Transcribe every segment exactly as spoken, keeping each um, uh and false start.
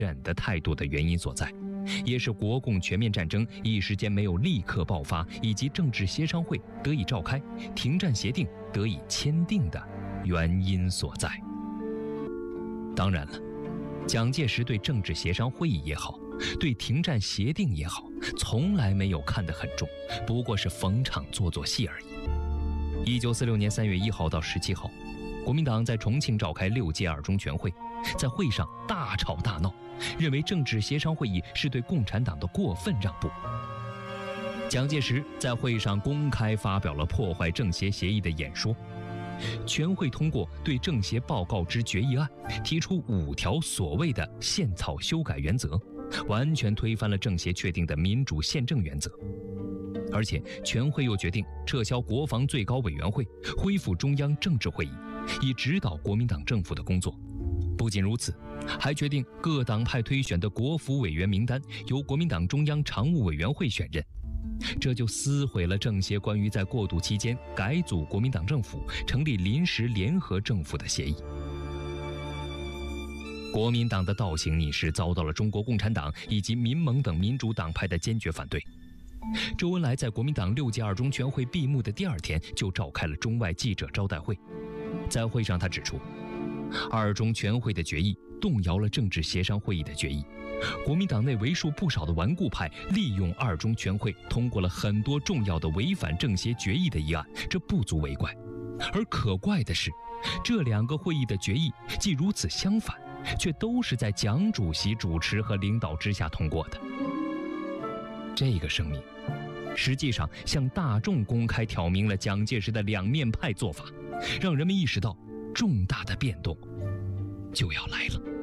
忍的态度的原因所在，也是国共全面战争一时间没有立刻爆发，以及政治协商会得以召开，停战协定得以签订的原因所在。当然了，蒋介石对政治协商会议也好，对停战协定也好，从来没有看得很重，不过是逢场做做戏而已。一九四六年三月一号到十七号，国民党在重庆召开六届二中全会，在会上大吵大闹，认为政治协商会议是对共产党的过分让步。蒋介石在会上公开发表了破坏政协协议的演说。全会通过对政协报告之决议案，提出五条所谓的宪草修改原则，完全推翻了政协确定的民主宪政原则。而且全会又决定撤销国防最高委员会，恢复中央政治会议，以指导国民党政府的工作。不仅如此，还决定各党派推选的国府委员名单由国民党中央常务委员会选任。这就撕毁了政协关于在过渡期间改组国民党政府、成立临时联合政府的协议。国民党的倒行逆施遭到了中国共产党以及民盟等民主党派的坚决反对。周恩来在国民党六届二中全会闭幕的第二天就召开了中外记者招待会，在会上他指出，二中全会的决议动摇了政治协商会议的决议，国民党内为数不少的顽固派利用二中全会通过了很多重要的违反政协决议的议案，这不足为怪。而可怪的是，这两个会议的决议既如此相反，却都是在蒋主席主持和领导之下通过的。这个声明实际上向大众公开挑明了蒋介石的两面派做法，让人们意识到重大的变动就要来了。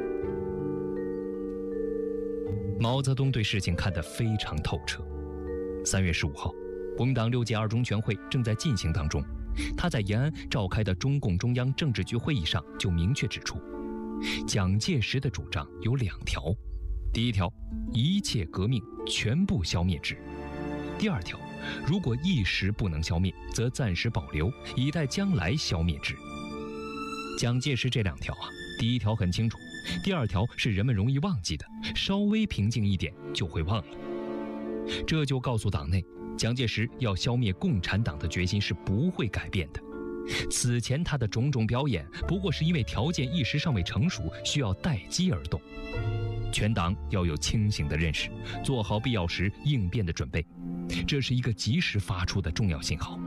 毛泽东对事情看得非常透彻。三月十五号，国民党六届二中全会正在进行当中，他在延安召开的中共中央政治局会议上就明确指出，蒋介石的主张有两条：第一条，一切革命全部消灭之；第二条，如果一时不能消灭，则暂时保留，以待将来消灭之。蒋介石这两条啊，第一条很清楚，第二条是人们容易忘记的，稍微平静一点就会忘了。这就告诉党内，蒋介石要消灭共产党的决心是不会改变的。此前他的种种表演，不过是因为条件一时尚未成熟，需要待机而动。全党要有清醒的认识，做好必要时应变的准备，这是一个及时发出的重要信号。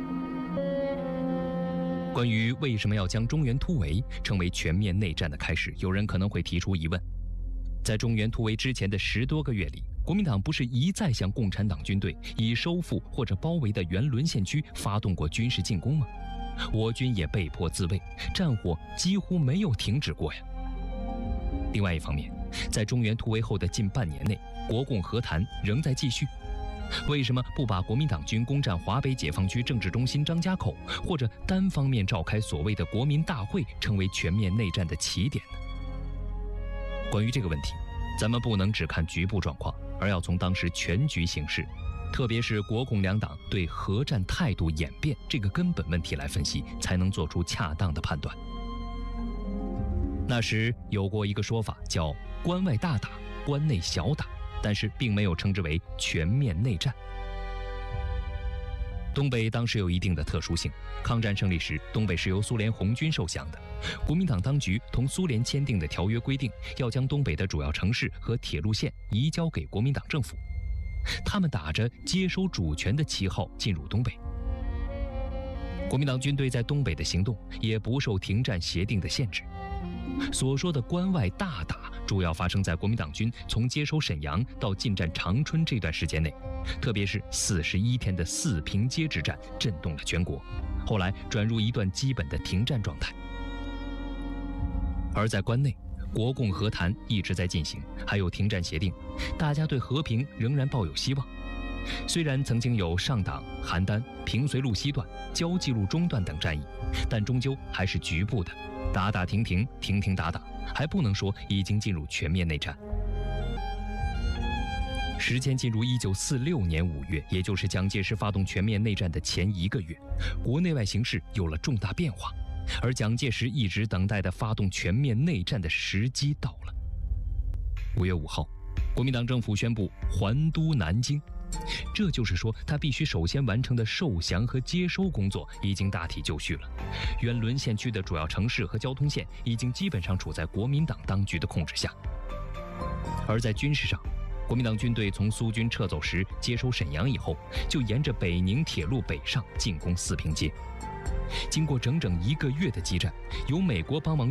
关于为什么要将中原突围成为全面内战的开始，有人可能会提出疑问。在中原突围之前的十多个月里，国民党不是一再向共产党军队以收复或者包围的原沦陷区发动过军事进攻吗？我军也被迫自卫，战火几乎没有停止过呀。另外一方面，在中原突围后的近半年内，国共和谈仍在继续。为什么不把国民党军攻占华北解放区政治中心张家口，或者单方面召开所谓的国民大会，成为全面内战的起点呢？关于这个问题，咱们不能只看局部状况，而要从当时全局形势，特别是国共两党对核战态度演变这个根本问题来分析，才能做出恰当的判断。那时有过一个说法叫关外大打，关内小打，但是并没有称之为全面内战。东北当时有一定的特殊性，抗战胜利时，东北是由苏联红军受降的。国民党当局同苏联签订的条约规定，要将东北的主要城市和铁路线移交给国民党政府。他们打着接收主权的旗号进入东北。国民党军队在东北的行动也不受停战协定的限制。所说的关外大打，主要发生在国民党军从接收沈阳到进占长春这段时间内，特别是四十一天的四平街之战震动了全国，后来转入一段基本的停战状态。而在关内，国共和谈一直在进行，还有停战协定，大家对和平仍然抱有希望。虽然曾经有上党、邯郸、平绥路西段、胶济路中段等战役，但终究还是局部的，打打停停，停停打打，还不能说已经进入全面内战。时间进入一九四六年五月，也就是蒋介石发动全面内战的前一个月，国内外形势有了重大变化，而蒋介石一直等待的发动全面内战的时机到了。 五月五号，国民党政府宣布还都南京，这就是说，他必须首先完成的受降和接收工作已经大体就绪了。原沦陷区的主要城市和交通线已经基本上处在国民党当局的控制下。而在军事上，国民党军队从苏军撤走时接收沈阳以后，就沿着北宁铁路北上，进攻四平街。经过整整一个月的激战，由美国帮忙